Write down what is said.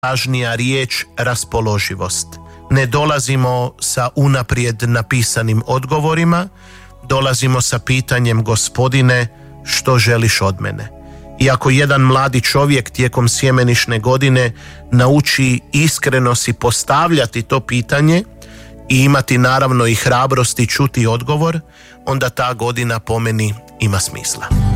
važnija riječ raspoloživost. Ne dolazimo sa unaprijed napisanim odgovorima, dolazimo sa pitanjem: Gospodine, što želiš od mene? I ako jedan mladi čovjek tijekom sjemenišne godine nauči iskreno si postavljati to pitanje i imati naravno i hrabrosti čuti odgovor, onda ta godina po meni ima smisla.